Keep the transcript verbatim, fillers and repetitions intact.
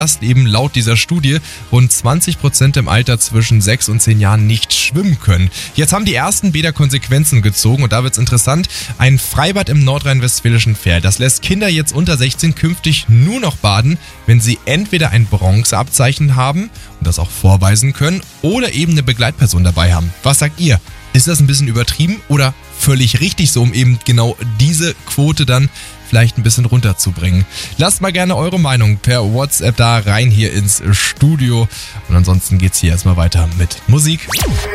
dass eben laut dieser Studie rund zwanzig Prozent im Alter zwischen sechs und zehn Jahren nicht schwimmen können. Jetzt haben die ersten Bäder Konsequenzen gezogen und da wird's interessant. Ein Freibad im nordrhein-westfälischen Verl, das lässt Kinder jetzt unter sechzehn künftig nur noch baden, wenn sie entweder ein Bronzeabzeichen haben und das auch vorweisen können oder eben eine Begleitperson dabei haben. Was sagt ihr? Ist das ein bisschen übertrieben oder völlig richtig so, um eben genau diese Quote dann vielleicht ein bisschen runterzubringen? Lasst mal gerne eure Meinung per WhatsApp da rein hier ins Studio. Und ansonsten geht's hier erstmal weiter mit Musik.